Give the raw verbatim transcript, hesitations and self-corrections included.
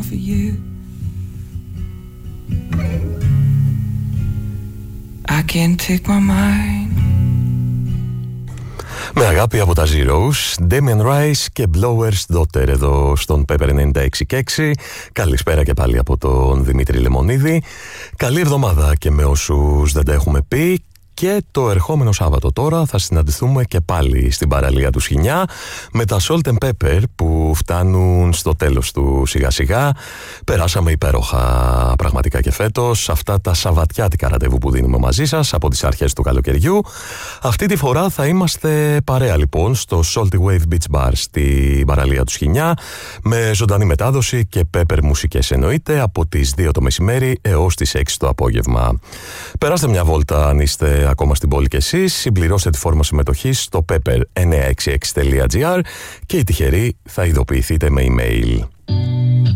off of you. I can't take my mind. Με αγάπη από τα Zeros, Damien Rice και Blower's Daughter εδώ στον Pepper ενενήντα έξι και έξι. Καλησπέρα και πάλι από τον Δημήτρη Λεμονίδη. Καλή εβδομάδα και με όσους δεν τα έχουμε πει. Και το ερχόμενο Σάββατο τώρα θα συναντηθούμε και πάλι στην παραλία του Σχοινιά με τα Salt and Pepper που φτάνουν στο τέλος του σιγά σιγά. Περάσαμε υπέροχα πραγματικά και φέτος αυτά τα σαββατιάτικα ραντεβού που δίνουμε μαζί σας από τις αρχές του καλοκαιριού. Αυτή τη φορά θα είμαστε παρέα λοιπόν στο Salty Wave Beach Bar στην παραλία του Σχοινιά με ζωντανή μετάδοση και Pepper μουσικές εννοείται από τις δύο το μεσημέρι έως τις έξι το απόγευμα. Περάστε μια βόλτα αν είστε ακόμα στην πόλη κι εσείς, συμπληρώστε τη φόρμα συμμετοχής στο pepper εννιακόσια εξήντα έξι τελεία gr και οι τυχεροί θα ειδοποιηθείτε με email.